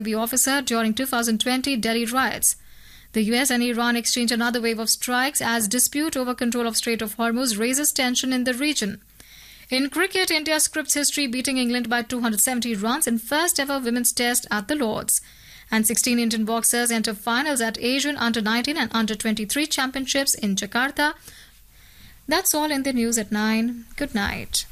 the officer during 2020 Delhi riots. The US and Iran exchange another wave of strikes as dispute over control of Strait of Hormuz raises tension in the region. In cricket, India scripts history beating England by 270 runs in first ever women's test at the Lords. And 16 Indian boxers enter finals at Asian Under-19 and Under-23 championships in Jakarta. That's all in the news at 9. Good night.